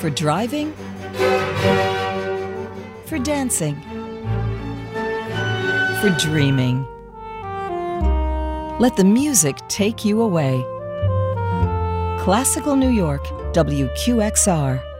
For driving? For dancing? For dreaming? Let the music take you away. Classical New York, WQXR.